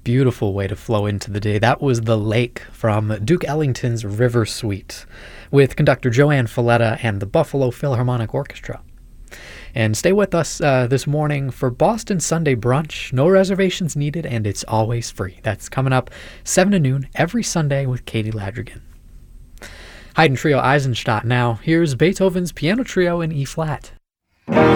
beautiful way to flow into the day. That was The Lake from Duke Ellington's River Suite with conductor Joanne Falletta and the Buffalo Philharmonic Orchestra. And stay with us this morning for Boston Sunday Brunch. No reservations needed, and it's always free. That's coming up 7 to noon every Sunday with Katie Ladrigan. Haydn Trio Eisenstadt now. Here's Beethoven's Piano Trio in E-flat.